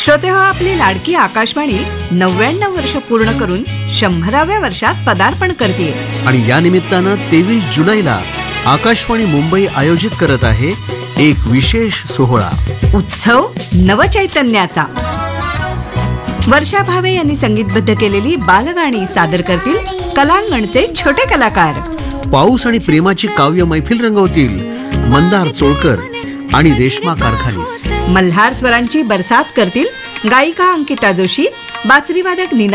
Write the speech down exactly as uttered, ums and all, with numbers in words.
श्रोते हो, आपली लाडकी आकाशवाणी नव्याण्णव वर्ष पूर्ण करून शंभराव्या वर्षात पदार्पण करते. आणि या निमित्तानं तेवीस जुलैला आकाशवाणी मुंबई आयोजित करत आहे एक विशेष सोहळा, उत्सव नवचैतन्याचा. वर्षा भावे यांनी संगीतबद्ध केलेली बालगाणी सादर करतील कलांगणचे छोटे कलाकार. पाऊस आणि प्रेमाची काव्य मैफिल रंगवतील मंदार चोळकर आणि रेश्मा कारखानीस. मल्हार स्वरांची बरसात करतील गायिका अंकिता जोशी, बासरीवादक नीना